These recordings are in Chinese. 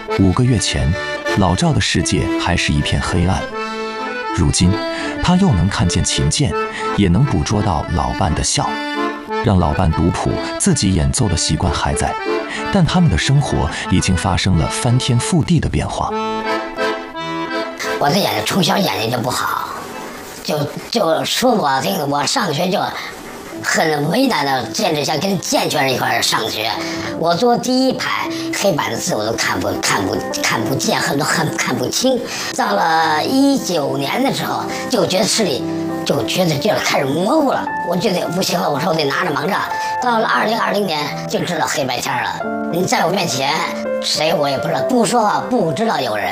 5个月前，老赵的世界还是一片黑暗。如今，他又能看见琴键，也能捕捉到老伴的笑。让老伴读谱，自己演奏的习惯还在，但他们的生活已经发生了翻天覆地的变化。 我的眼睛从小眼睛就不好，就说我这个我上学就很为难的，简直像跟健全人一块上学。我坐第一排，黑板的字我都看不见，很多看不清。到了19年的时候，就觉得视力就开始模糊了。我觉得不行了，我说我得拿着盲杖。到了2020年就知道黑白天了。你在我面前，谁我也不知道，不说话不知道有人。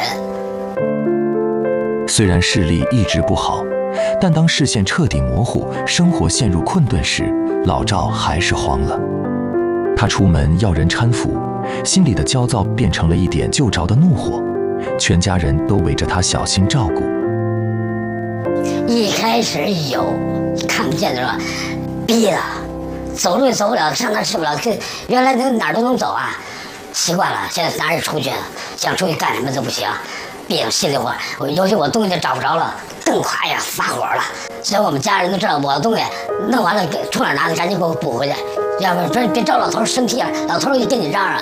虽然视力一直不好，但当视线彻底模糊，生活陷入困顿时，老赵还是慌了。他出门要人搀扶，心里的焦躁变成了一点就着的怒火。全家人都围着他小心照顾。 一开始有看不见的时候，逼了，走路也走不了，上哪去不了。原来哪儿都能走啊，习惯了。现在哪儿也出去，想出去干什么都不行，逼着心里话。尤其我东西找不着了，更快呀，发火了。所以我们家人都知道我的东西弄完了，从哪儿拿的，赶紧给我补回去，要不然别招老头生气了，老头就跟你嚷嚷。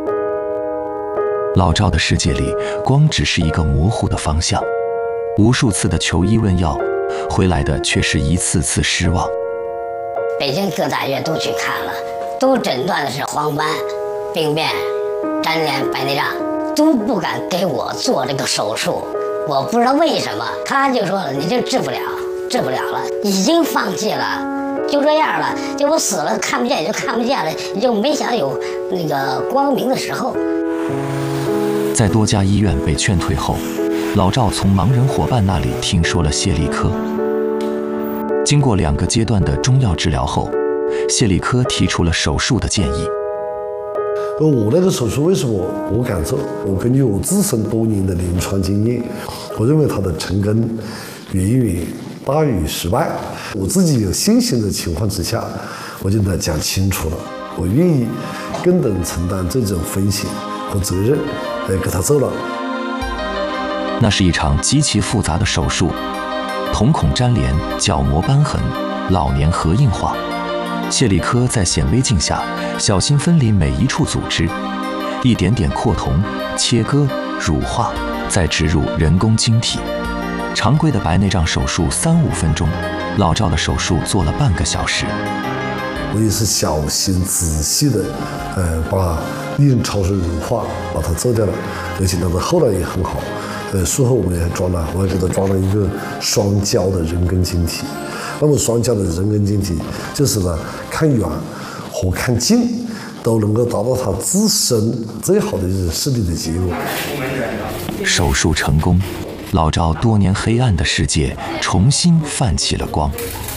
老赵的世界里，光只是一个模糊的方向，无数次的求医问药，回来的却是一次次失望。 北京各大医院都去看了，都诊断的是黄斑、病变、粘连、白内障，都不敢给我做这个手术。我不知道为什么，他就说了，你这治不了了，已经放弃了，就这样了，就我死了，看不见也就看不见了，你就没想有那个光明的时候。 在多家医院被劝退后，老赵从盲人伙伴那里听说了谢利科。经过2个阶段的中药治疗后，谢利科提出了手术的建议。 我那个手术为什么我敢做？我根据我自身多年的临床经验，我认为它的成功远远大于失败。我自己有信心的情况之下，我就跟他讲清楚了，我愿意共同承担这种风险和责任，给他做了。 那是一场极其复杂的手术，瞳孔粘连、角膜瘢痕、老年核硬化。谢利科在显微镜下小心分离每一处组织，一点点扩瞳、切割、乳化，再植入人工晶体。常规的白内障手术3-5分钟，老赵的手术做了半个小时。 我也是小心仔细的，把利用超声乳化把它做掉了，而且它的后来也很好。术后我们也我还给他装了一个双焦的人工晶体。那么双焦的人工晶体就是呢，看远和看近都能够达到它自身最好的一种视力的结果。 手术成功，老赵多年黑暗的世界重新泛起了光。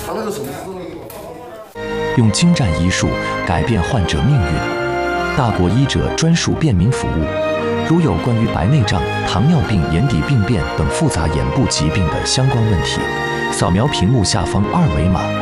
用精湛医术改变患者命运，大国医者专属便民服务。如有关于白内障、糖尿病、眼底病变等复杂眼部疾病的相关问题，扫描屏幕下方2维码。